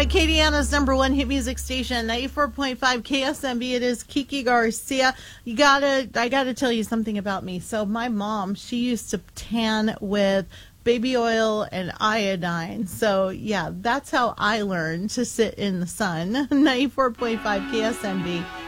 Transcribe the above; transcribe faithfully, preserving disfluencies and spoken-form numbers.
Acadiana's number one hit music station, ninety-four point five K S M B. It is Kiki Garcia. You gotta, I gotta tell you something about me. So my mom, she used to tan with baby oil and iodine. So yeah, that's how I learned to sit in the sun. ninety-four point five K S M B.